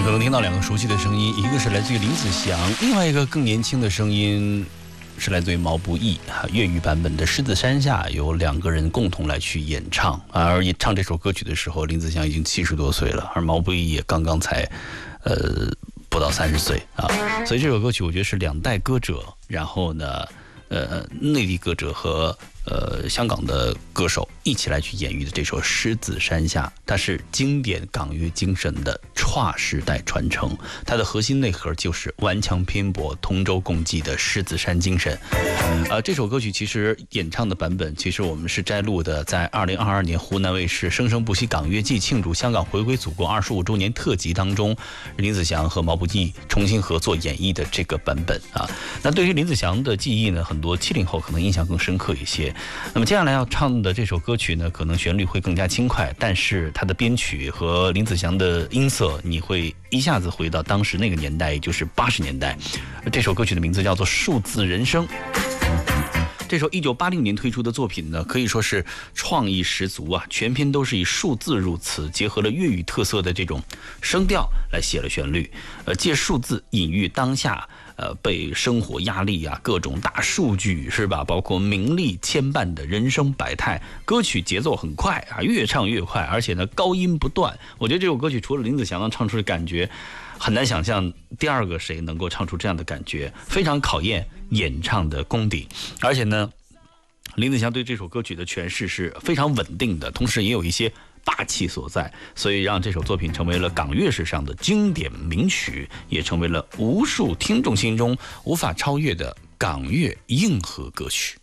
可能听到两个熟悉的声音，一个是来自于林子祥，另外一个更年轻的声音是来自于毛不易粤语版本的《狮子山下》，由两个人共同来去演唱。而唱这首歌曲的时候，林子祥已经70多岁了，而毛不易也刚刚才不到30岁啊。所以这首歌曲我觉得是两代歌者，然后呢内地歌者和香港的歌手一起来去演绎的这首《狮子山下》，它是经典港乐精神的跨时代传承，它的核心内核就是顽强拼搏、同舟共济的狮子山精神。这首歌曲其实演唱的版本，其实我们是摘录的在2022年湖南卫视《生生不息港乐季》庆祝香港回归祖国25周年特辑当中，林子祥和毛不易重新合作演绎的这个版本啊。那对于林子祥的记忆呢，很多70后可能印象更深刻一些。那么接下来要唱的这首歌曲呢，可能旋律会更加轻快，但是它的编曲和林子祥的音色，你会一下子回到当时那个年代，也就是80年代。这首歌曲的名字叫做《数字人生》。这首1980年推出的作品呢，可以说是创意十足啊，全篇都是以数字入词，结合了粤语特色的这种声调来写了旋律，借数字隐喻当下被生活压力啊、各种大数据是吧，包括名利牵绊的人生百态。歌曲节奏很快啊，越唱越快，而且呢高音不断。我觉得这首歌曲除了林子祥能唱出的感觉，很难想象第二个谁能够唱出这样的感觉，非常考验演唱的功底。而且呢，林子祥对这首歌曲的诠释是非常稳定的，同时也有一些霸气所在，所以让这首作品成为了港乐史上的经典名曲，也成为了无数听众心中无法超越的港乐硬核歌曲。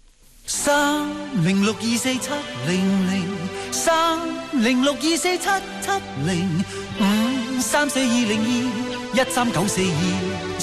306247003062477705342021394213942